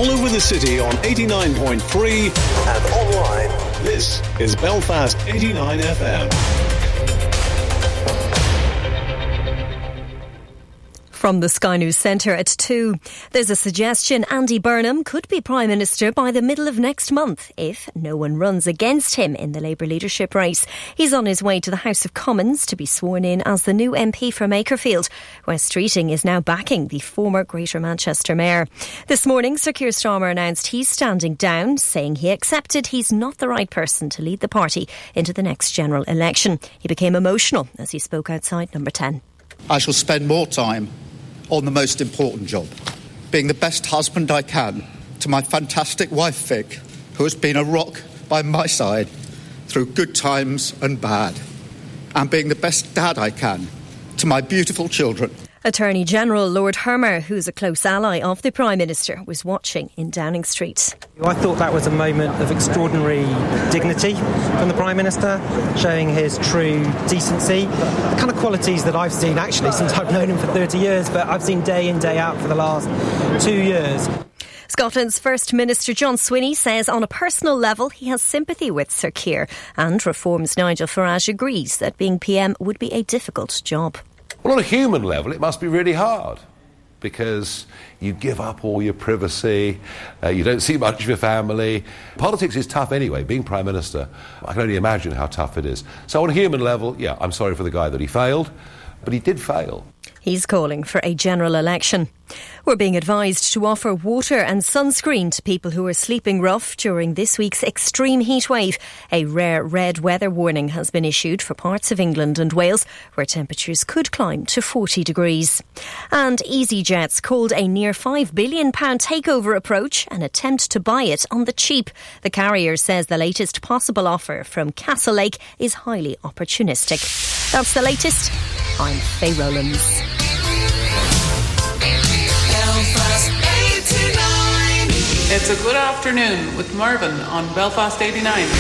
all over the city on 89.3 and online. This is Belfast 89 FM. From the Sky News Centre at 2. There's a suggestion Andy Burnham could be Prime Minister by the middle of next month if no one runs against him in the Labour leadership race. He's on his way to the House of Commons to be sworn in as the new MP for Makerfield. Wes Streeting is now backing the former Greater Manchester Mayor. This morning, Sir Keir Starmer announced he's standing down, saying he accepted he's not the right person to lead the party into the next general election. He became emotional as he spoke outside Number 10. I shall spend more time on the most important job, being the best husband I can to my fantastic wife Vic, who has been a rock by my side through good times and bad, and being the best dad I can to my beautiful children. Attorney General Lord Hermer, who's a close ally of the Prime Minister, was watching in Downing Street. I thought that was a moment of extraordinary dignity from the Prime Minister, showing his true decency. The kind of qualities that I've seen actually since I've known him for 30 years, but I've seen day in, day out for the last 2 years. Scotland's First Minister John Swinney says on a personal level he has sympathy with Sir Keir, and Reform's Nigel Farage agrees that being PM would be a difficult job. Well, on a human level, it must be really hard because you give up all your privacy, you don't see much of your family. Politics is tough anyway. Being Prime Minister, I can only imagine how tough it is. So on a human level, yeah, I'm sorry for the guy that he failed, but he did fail. He's calling for a general election. We're being advised to offer water and sunscreen to people who are sleeping rough during this week's extreme heat wave. A rare red weather warning has been issued for parts of England and Wales, where temperatures could climb to 40 degrees. And EasyJet's called a near £5 billion takeover approach an attempt to buy it on the cheap. The carrier says the latest possible offer from Castlelake is highly opportunistic. That's the latest. I'm Faye Rowlands. Belfast 89. It's a good afternoon with Mervyn on Belfast 89.